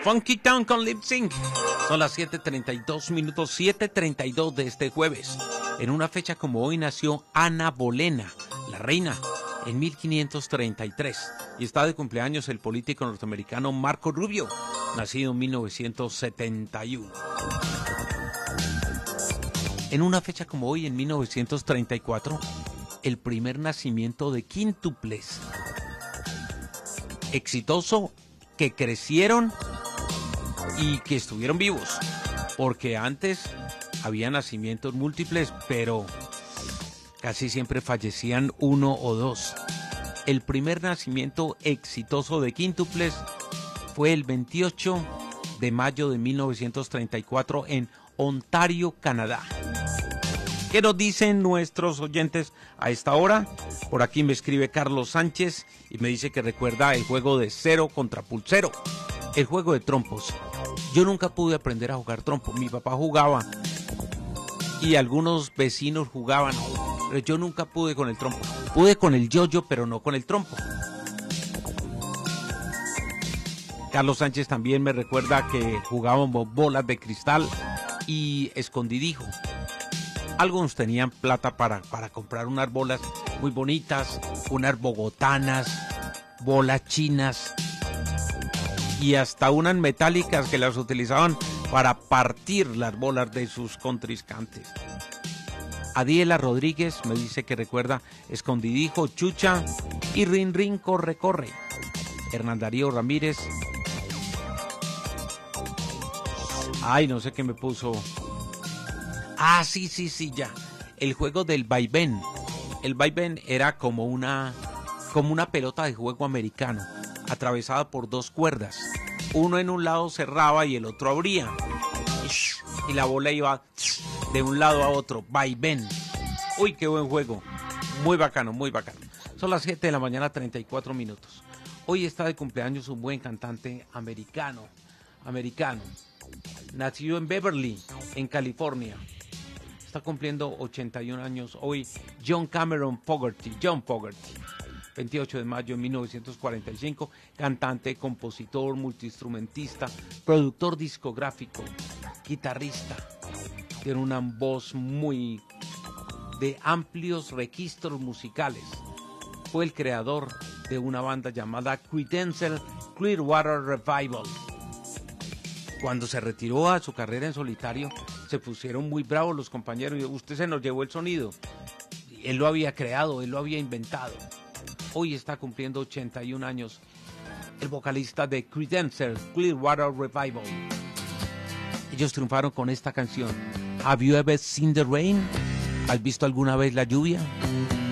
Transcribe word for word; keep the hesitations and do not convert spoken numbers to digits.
Funky Town con Lip Sync. Son las siete treinta y dos minutos, siete treinta y dos de este jueves. En una fecha como hoy nació Ana Bolena, la reina, en mil quinientos treinta y tres. Y está de cumpleaños el político norteamericano Marco Rubio, nacido en mil novecientos setenta y uno. En una fecha como hoy, en mil novecientos treinta y cuatro, el primer nacimiento de quíntuples. Exitoso, que crecieron y que estuvieron vivos. Porque antes había nacimientos múltiples, pero casi siempre fallecían uno o dos. El primer nacimiento exitoso de quíntuples fue el veintiocho de mayo de mil novecientos treinta y cuatro en Ontario, Canadá. ¿Qué nos dicen nuestros oyentes a esta hora? Por aquí me escribe Carlos Sánchez y me dice que recuerda el juego de cero contra pulsero, el juego de trompos. Yo nunca pude aprender a jugar trompo. Mi papá jugaba y algunos vecinos jugaban, pero yo nunca pude con el trompo. Pude con el yoyo, pero no con el trompo. Carlos Sánchez también me recuerda que jugábamos bolas de cristal y escondidijo. Algunos tenían plata para, para comprar unas bolas muy bonitas, unas bogotanas, bolas chinas y hasta unas metálicas que las utilizaban para partir las bolas de sus contrincantes. Adiela Rodríguez me dice que recuerda escondidijo, chucha y rin rin corre corre. Hernán Darío Ramírez. Ay, no sé qué me puso. Ah, sí, sí, sí, ya. El juego del vaivén. El vaivén era como una, como una pelota de juego americano, atravesada por dos cuerdas. Uno en un lado cerraba y el otro abría. Y la bola iba de un lado a otro. Vaivén. Uy, qué buen juego. Muy bacano, muy bacano. Son las siete de la mañana, treinta y cuatro minutos. Hoy está de cumpleaños un buen cantante americano. Americano. Nacido en Beverly, en California. Está cumpliendo ochenta y un años hoy John Cameron Fogerty, John Fogerty, veintiocho de mayo de mil novecientos cuarenta y cinco, cantante, compositor, multiinstrumentista, productor discográfico, guitarrista, tiene una voz muy de amplios registros musicales. Fue el creador de una banda llamada Creedence Clearwater Revival. Cuando se retiró a su carrera en solitario, se pusieron muy bravos los compañeros y usted se nos llevó el sonido. Él lo había creado, él lo había inventado. Hoy está cumpliendo ochenta y un años el vocalista de Creedence Clearwater Revival. Ellos triunfaron con esta canción. Have you ever seen the rain? ¿Has visto alguna vez la lluvia?